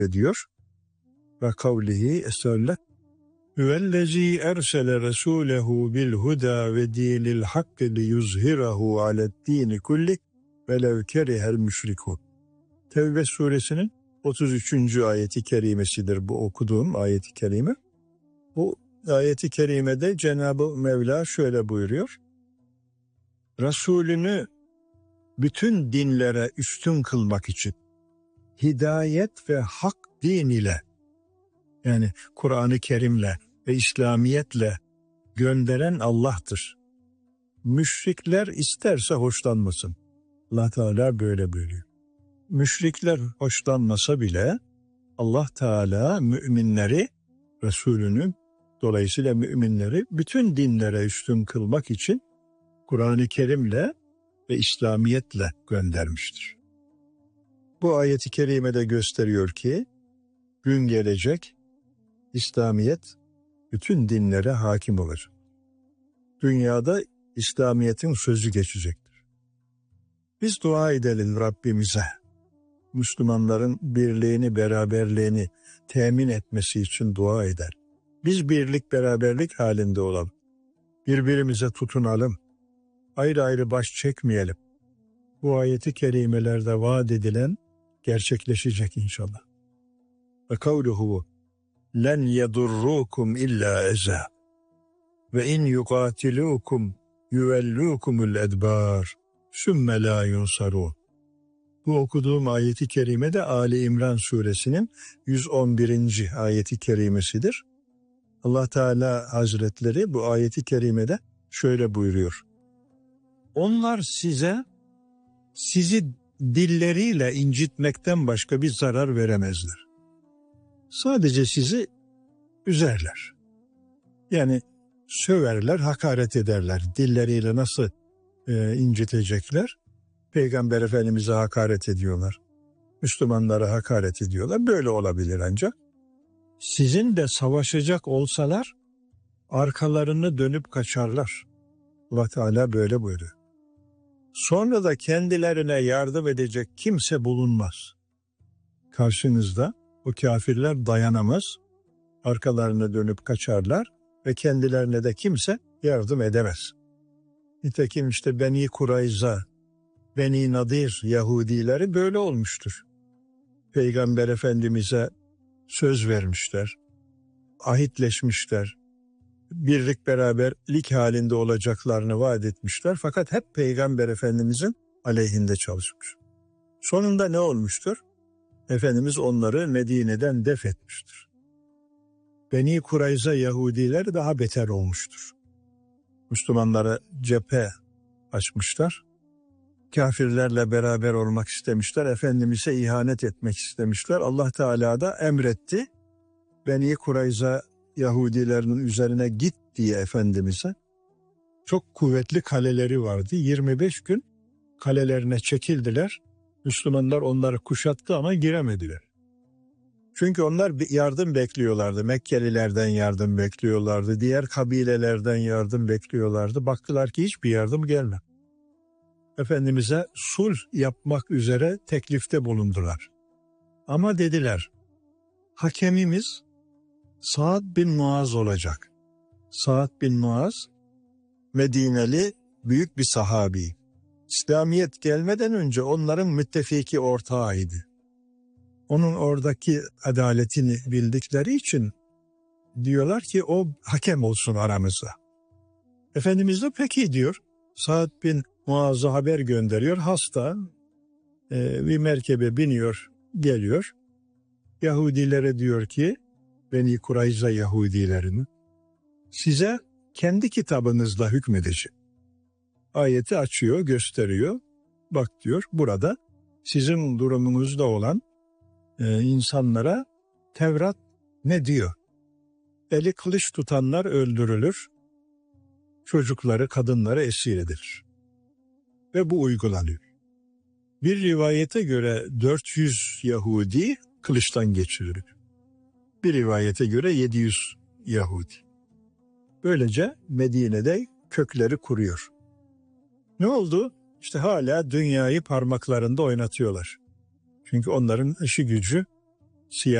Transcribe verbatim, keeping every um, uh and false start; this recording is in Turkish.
ediyor. Ve kavlihi eselle huvellezî ersele resûlehu bil huda ve dînil hakkı li yuzhirahu ale'd-dîni kulli velev kerihel müşrikûn. Tevbe suresinin otuz üçüncü ayeti kerimesidir bu okuduğum ayeti kerime. Bu ayeti kerimede Cenab-ı Mevla şöyle buyuruyor. Resulünü bütün dinlere üstün kılmak için hidayet ve hak din ile, yani Kur'an-ı Kerim'le ve İslamiyetle gönderen Allah'tır. Müşrikler isterse hoşlanmasın. Allah Teala böyle buyuruyor. Müşrikler hoşlanmasa bile Allah Teala müminleri, Resulünü, dolayısıyla müminleri bütün dinlere üstün kılmak için Kur'an-ı Kerim'le ve İslamiyetle göndermiştir. Bu ayeti kerimede gösteriyor ki gün gelecek, İslamiyet bütün dinlere hakim olacak. Dünyada İslamiyet'in sözü geçecektir. Biz dua edelim Rabbimize, Müslümanların birliğini, beraberliğini temin etmesi için dua eder. Biz birlik, beraberlik halinde olalım. Birbirimize tutunalım. Ayrı ayrı baş çekmeyelim. Bu ayeti kerimelerde vaat edilen gerçekleşecek inşallah. Ve kavluhu len yedurrukum illa eza ve in yukatilukum yuvellukumul edbar sümme la yunsarun. Bu okuduğum ayeti kerime de Ali İmran suresinin yüz on birinci ayeti kerimesidir. Allah Teala Hazretleri bu ayeti kerimede şöyle buyuruyor. Onlar size, sizi dilleriyle incitmekten başka bir zarar veremezler. Sadece sizi üzerler. Yani söverler, hakaret ederler. Dilleriyle nasıl e, incitecekler? Peygamber Efendimiz'e hakaret ediyorlar. Müslümanlara hakaret ediyorlar. Böyle olabilir ancak. Sizin de savaşacak olsalar arkalarını dönüp kaçarlar. Allah Teala böyle buyuruyor. Sonra da kendilerine yardım edecek kimse bulunmaz. Karşınızda o kafirler dayanamaz, arkalarını dönüp kaçarlar ve kendilerine de kimse yardım edemez. Nitekim işte Beni Kurayza, Beni Nadir Yahudileri böyle olmuştur. Peygamber Efendimiz'e söz vermişler, ahitleşmişler, birlik beraberlik halinde olacaklarını vaat etmişler. Fakat hep Peygamber Efendimiz'in aleyhinde çalışmış. Sonunda ne olmuştur? Efendimiz onları Medine'den def etmiştir. Beni Kurayza Yahudiler daha beter olmuştur. Müslümanlara cephe açmışlar. Kafirlerle beraber olmak istemişler. Efendimiz'e ihanet etmek istemişler. Allah Teala da emretti. Beni Kurayza Yahudilerinin üzerine git diye Efendimiz'e. Çok kuvvetli kaleleri vardı. yirmi beş gün kalelerine çekildiler. Müslümanlar onları kuşattı ama giremediler. Çünkü onlar bir yardım bekliyorlardı. Mekkelilerden yardım bekliyorlardı. Diğer kabilelerden yardım bekliyorlardı. Baktılar ki hiçbir yardım gelmedi. Efendimiz'e sulh yapmak üzere teklifte bulundular. Ama dediler, hakemimiz Sa'd bin Muaz olacak. Sa'd bin Muaz, Medineli büyük bir sahabi. İslamiyet gelmeden önce onların müttefiki ortağıydı. Onun oradaki adaletini bildikleri için diyorlar ki o hakem olsun aramızda. Efendimiz de peki diyor. Sa'd bin Muaz'a haber gönderiyor. Hasta e, bir merkebe biniyor, geliyor. Yahudilere diyor ki, Beni Kurayza Yahudilerini, size kendi kitabınızla hükmedeceğim. Ayeti açıyor, gösteriyor. Bak diyor, burada sizin durumunuzda olan e, insanlara Tevrat ne diyor? Eli kılıç tutanlar öldürülür, çocukları, kadınları esir edilir. Ve bu uygulanıyor. Bir rivayete göre dört yüz Yahudi kılıçtan geçirilir. Bir rivayete göre yedi yüz Yahudi. Böylece Medine'de kökleri kuruyor. Ne oldu? İşte hala dünyayı parmaklarında oynatıyorlar. Çünkü onların işi gücü siyasi